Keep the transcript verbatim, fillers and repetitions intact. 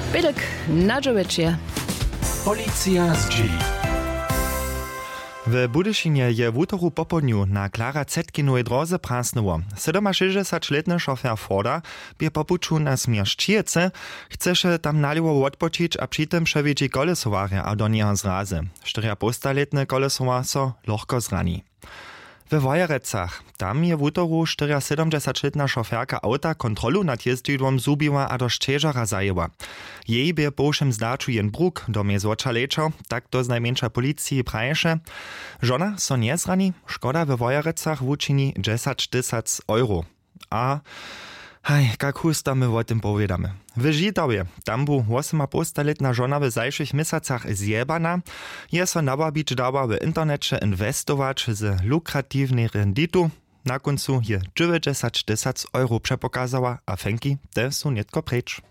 Bydek na dziewięcie. Policja z G. W Budyšinie je w útoru popodniu na Klara Zetkinovej drodze prasnyło. šesťdesiatletny šofér Forda bie popuču na Smierščiece, chceše tam naliwo odpočić, a přitom přewiedzi kolesowarja a do nieho zrazy. štyriapostaletny kolesovar so lohko zrani. We Wojerecach, tam je w útoru štyriasedemdziesiatletna šoférka auta kontrolu nad jezdidłom zubiła a do szczeżara zajęła. Jej bie po všem zdaču jen bruk do mnie złoczalečo, tak to znajmniejsza policji praješe. Żona so nie zrani, szkoda we Wojerecach wučini dziesięć tysięcy euro. A haj, kak husto my o tym powiedamy. W Žitavě, tam bu osemnastoletna żona w zajszych miesacach zjebana, je so nababić dała w internecie inwestować z lukratywnej renditu. Na końcu je dziewięćdziesiąt tysięcy euro przepokazała, a fenki te są nietko precz.